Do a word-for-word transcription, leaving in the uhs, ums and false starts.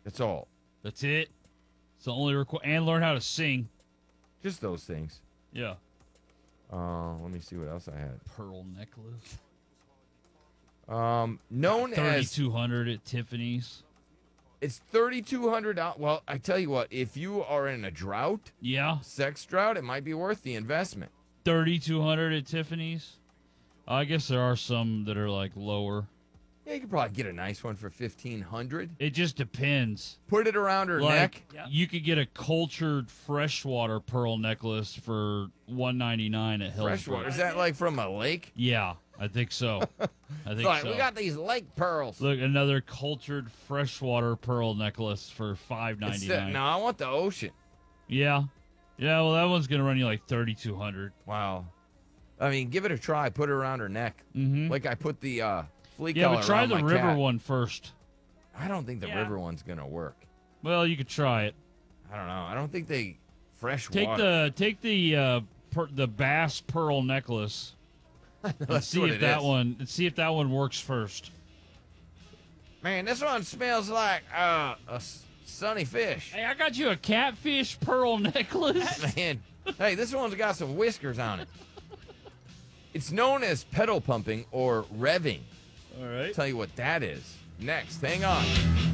That's all. That's it. It's the only requ- and learn how to sing. Just those things. Yeah. Uh, let me see what else I had. Pearl necklace. Um, known as thirty-two hundred at Tiffany's. it's thirty-two hundred dollars. Well, I tell you what, if you are in a drought, Yeah. sex drought, it might be worth the investment. thirty-two hundred at Tiffany's. I guess there are some that are like lower. Yeah, you could probably get a nice one for fifteen hundred. It just depends. Put it around her Like neck. Yep. you could get a cultured freshwater pearl necklace for one ninety-nine at Hillsborough. Freshwater. Is that like from a lake? Yeah, I think so. I think Like, so. we got these lake pearls. Look, another cultured freshwater pearl necklace for five It's the- ninety-nine. no, I want the ocean. Yeah. Yeah, well that one's gonna run you like thirty-two hundred. Wow. I mean, give it a try. Put it around her neck. Mm-hmm. Like I put the uh, flea Yeah, collar but try around the my river cat. one first. I don't think the Yeah. river one's going to work. Well, you could try it. I don't know. I don't think they fresh Take water. the take the uh, per, the bass pearl necklace and That's see what if it that is. one and see if that one works first. Man, this one smells like uh, a s- sunny fish. Hey, I got you a catfish pearl necklace. Man, hey, this one's got some whiskers on it. It's known as pedal pumping or revving. All right. Tell you what that is. Next, hang on.